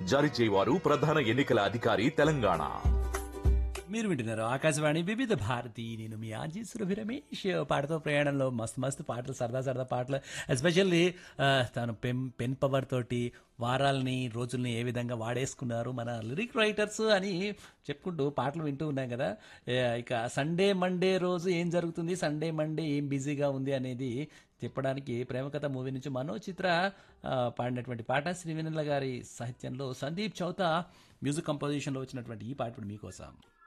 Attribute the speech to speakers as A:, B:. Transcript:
A: జారీ చేయవారు ప్రధాన ఎన్నికల అధికారి తెలంగాణ.
B: మీరు వింటున్నారు ఆకాశవాణి వివిధ భారతి. నేను మీ ఆర్జీ సురభి రమేష్. పాటతో ప్రయాణంలో మస్తు మస్తు పాటలు, సరదా సరదా పాటలు, ఎస్పెషల్లీ తను పెన్ పవర్ తోటి వారాల్ని రోజుల్ని ఏ విధంగా వాడేసుకున్నారు మన లిరిక్ రైటర్స్ అని చెప్పుకుంటూ పాటలు వింటూ ఉన్నాం కదా. ఇక సండే మండే రోజు ఏం జరుగుతుంది, సండే మండే ఏం బిజీగా ఉంది అనేది చెప్పడానికి ప్రేమకథ మూవీ నుంచి మనోజ్ చిత్ర పాడినటువంటి పాట, శ్రీవెన్నెల గారి సాహిత్యంలో సందీప్ చౌతా మ్యూజిక్ కంపోజిషన్లో వచ్చినటువంటి ఈ పాట ఇప్పుడు మీకోసం.